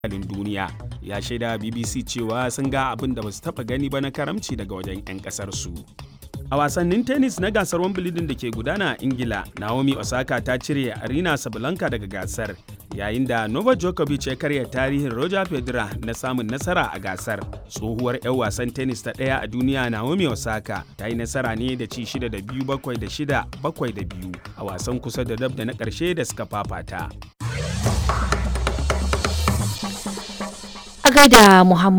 hankalin duniya. Ya shaida BBC cewa sun ga abin da ba su taɓa gani ba na karamci daga wajen 'yan ƙasarsu. A wasannin tennis na gasar Wimbledon da ke gudana a Ingila, Naomi Osaka ta cire Aryna Sabalenka daga gasar, yayin da Novak Djokovic ya karya tarihin Roger Federer na samun nasara a gasar. Tsohuwar 'yan wasan tennis ta ɗaya a duniya Naomi Osaka ta yi nasara ne da ci 6 da 2, 7 da 6, 7 da 2 a wasan kusa da dab da na ƙarshe da suka fafata. A gaida Muhammad